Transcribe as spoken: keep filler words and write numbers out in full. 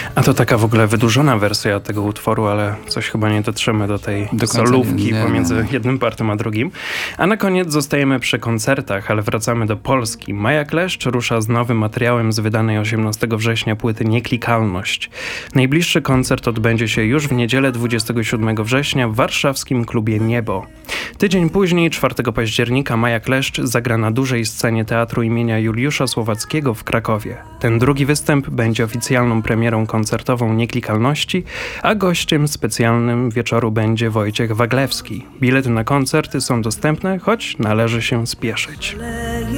A to taka w ogóle wydłużona wersja tego utworu, ale coś chyba nie dotrzemy do tej Do końca solówki nie, nie, pomiędzy nie. jednym partem a drugim. A na koniec zostajemy przy koncertach, ale wracamy do Polski. Maja Kleszcz rusza z nowym materiałem z wydanej osiemnastego września płyty Nieklikalność. Najbliższy koncert odbędzie się już w niedzielę dwudziestego siódmego września w warszawskim klubie Niebo. Tydzień później, czwartego października, Maja Kleszcz zagra na dużej scenie Teatru imienia Juliusza Słowackiego w Krakowie. Ten drugi występ będzie oficjalną premierą koncertową Nieklikalności, a gościem specjalnym wieczoru będzie Wojciech Waglewski. Bilety na koncerty są dostępne, choć należy się spieszyć.